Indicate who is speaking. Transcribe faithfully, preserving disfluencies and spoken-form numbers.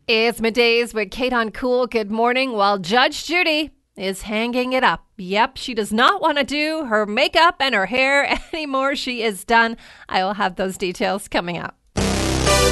Speaker 1: It's middays with Kate on Cool. Good morning. While Judge Judy is hanging it up. Yep, she does not want to do her makeup and her hair anymore. She is done. I will have those details coming up.